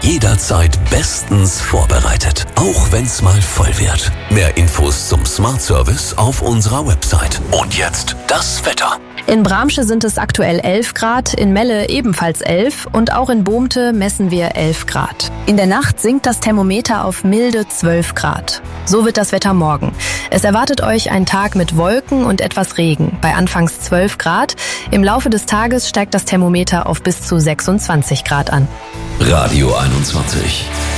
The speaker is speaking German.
jederzeit bestens vorbereitet. Auch wenn's mal voll wird. Mehr Infos zum Smart Service auf unserer Website. Und jetzt das Wetter. In Bramsche sind es aktuell 11 Grad, in Melle ebenfalls 11 und auch in Bohmte messen wir 11 Grad. In der Nacht sinkt das Thermometer auf milde 12 Grad. So wird das Wetter morgen. Es erwartet euch ein Tag mit Wolken und etwas Regen, bei anfangs 12 Grad. Im Laufe des Tages steigt das Thermometer auf bis zu 26 Grad an. Radio 21.